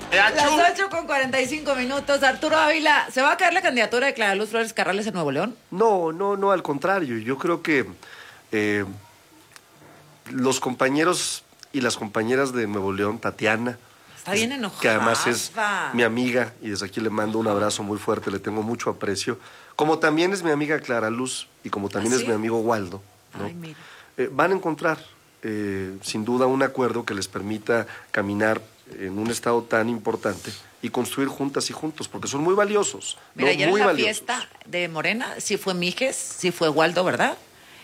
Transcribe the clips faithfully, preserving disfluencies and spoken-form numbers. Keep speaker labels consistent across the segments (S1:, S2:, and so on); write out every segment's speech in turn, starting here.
S1: Las ocho con cuarenta y cinco minutos. Arturo Ávila, ¿se va a caer la candidatura de Clara Luz Flores Carrales en Nuevo León?
S2: No, no, no, al contrario. Yo creo que eh, los compañeros y las compañeras de Nuevo León, Tatiana,
S1: está bien enojada,
S2: que además es mi amiga, y desde aquí le mando un abrazo muy fuerte, le tengo mucho aprecio, como también es mi amiga Clara Luz y como también
S1: ¿Ah,
S2: es
S1: sí?
S2: mi amigo Waldo, ¿no?
S1: Ay, mira.
S2: Eh, van a encontrar eh, sin duda un acuerdo que les permita caminar en un estado tan importante y construir juntas y juntos, porque son muy valiosos.
S1: Mira,
S2: ¿no?
S1: ayer
S2: muy
S1: en la
S2: valiosos.
S1: fiesta de Morena, sí fue Mijes, sí fue Waldo, ¿verdad?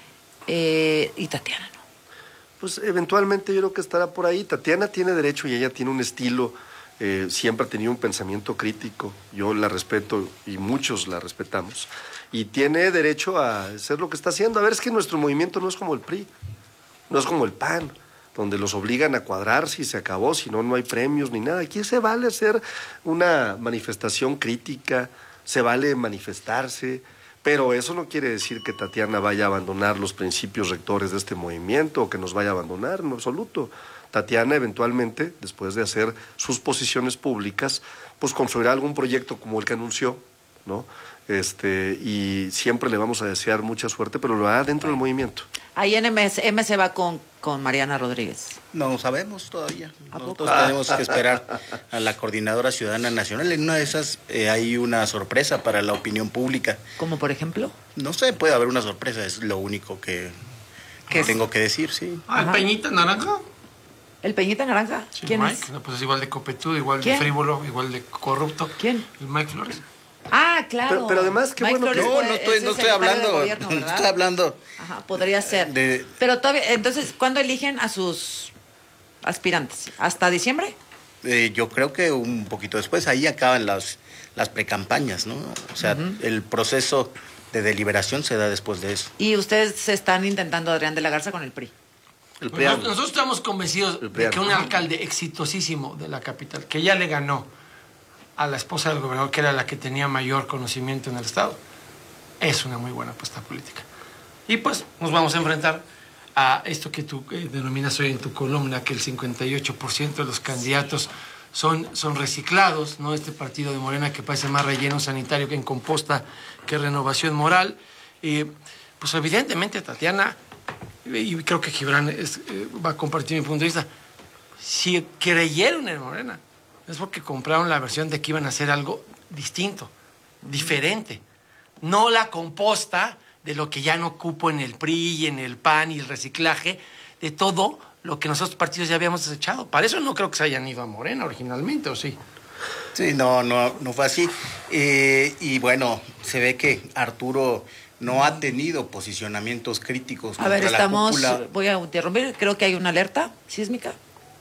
S1: Eh, y Tatiana, ¿no?
S2: Pues eventualmente yo creo que estará por ahí. Tatiana tiene derecho y ella tiene un estilo, eh, siempre ha tenido un pensamiento crítico, yo la respeto y muchos la respetamos, y tiene derecho a hacer lo que está haciendo. A ver, es que nuestro movimiento no es como el P R I, no es como el P A N, donde los obligan a cuadrarse y se acabó, si no, no hay premios ni nada. Aquí se vale hacer una manifestación crítica, se vale manifestarse, pero eso no quiere decir que Tatiana vaya a abandonar los principios rectores de este movimiento o que nos vaya a abandonar, en absoluto. Tatiana eventualmente, después de hacer sus posiciones públicas, pues construirá algún proyecto como el que anunció, ¿no? Este, y siempre le vamos a desear mucha suerte, pero lo hará dentro del movimiento.
S1: Ahí en M S, M se va con, con Mariana Rodríguez.
S3: No sabemos todavía.
S1: ¿A
S3: Nosotros
S1: poco?
S3: tenemos que esperar a la Coordinadora Ciudadana Nacional. En una de esas eh, hay una sorpresa para la opinión pública.
S1: ¿Como por ejemplo?
S3: No sé, puede haber una sorpresa, es lo único que, que
S1: es?
S3: tengo que decir, sí.
S4: Ah, ¿el
S1: Ajá.
S4: Peñita Naranja?
S1: ¿El Peñita Naranja?
S4: Sí,
S1: ¿Quién
S4: Mike,
S1: es?
S4: no, pues es igual de copetudo, igual
S1: ¿Quién?
S4: de frívolo, igual de corrupto.
S1: ¿Quién?
S4: El Mike Flores.
S1: Ah, claro.
S2: Pero- pero además, qué
S1: Mike
S2: bueno que-
S1: Flores
S3: No,
S1: fue-
S3: no
S1: es
S3: estoy,
S1: el
S3: no estoy
S1: secretario de
S3: hablando,
S1: gobierno,
S3: no
S1: ¿verdad?
S3: estoy hablando
S1: Ajá, podría ser.
S3: de...
S1: Pero todavía, entonces, ¿cuándo eligen a sus aspirantes? ¿Hasta diciembre?
S3: eh, yo creo que un poquito después, ahí acaban las, las precampañas, ¿no? O sea, el proceso de deliberación se da después de eso.
S1: Y ustedes se están intentando, Adrián de la Garza, con el P R I.
S2: El
S4: Pues
S2: PRIAN.
S4: nos- nosotros estamos convencidos
S2: El
S4: de
S2: PRIAN.
S4: que un alcalde exitosísimo de la capital, que ya le ganó a la esposa del gobernador, que era la que tenía mayor conocimiento en el estado, es una muy buena apuesta política. Y pues nos vamos a enfrentar a esto que tú eh, denominas hoy en tu columna, que el cincuenta y ocho por ciento de los candidatos son, son reciclados, ¿no? Este partido de Morena que parece más relleno sanitario que en composta que renovación moral. Eh, pues evidentemente Tatiana, y creo que Gibran es, eh, va a compartir mi punto de vista, si creyeron en Morena, es porque compraron la versión de que iban a hacer algo distinto, diferente. No la composta de lo que ya no cupo en el P R I, en el P A N y el reciclaje, de todo lo que nosotros partidos ya habíamos desechado. Para eso no creo que se hayan ido a Morena originalmente, ¿o sí?
S3: Sí, no, no, no fue así. Eh, y bueno, se ve que Arturo no ha tenido posicionamientos críticos
S1: A ver,
S3: contra la
S1: estamos,
S3: cúpula.
S1: voy a interrumpir, creo que hay una alerta sísmica.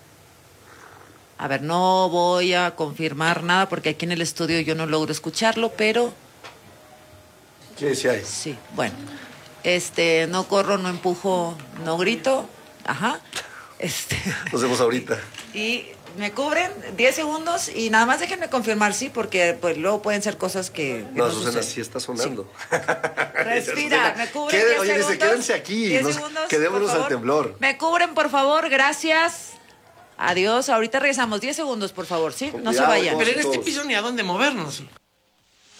S1: A ver, no voy a confirmar nada porque aquí en el estudio yo no logro escucharlo, pero
S2: Sí, sí hay.
S1: sí, bueno. Este, no corro, no empujo, no grito. Ajá. Este,
S2: Nos vemos ahorita.
S1: y me cubren diez segundos y nada más déjenme confirmar, sí, porque pues luego pueden ser cosas que, que
S2: No,
S1: no
S2: Susana,
S1: suceden.
S2: sí está sonando.
S1: Respira, me cubren
S2: Quede-
S1: diez
S2: oye, dice,
S1: segundos.
S2: quédense aquí,
S1: diez
S2: nos-
S1: segundos,
S2: quedémonos
S1: por
S2: al
S1: favor.
S2: temblor.
S1: Me cubren, por favor, gracias. Adiós, ahorita regresamos. diez segundos, por favor, ¿sí?
S2: Con
S1: No se
S2: cuidado,
S1: vayan.
S4: Pero en este
S2: todos.
S4: piso ni a dónde movernos.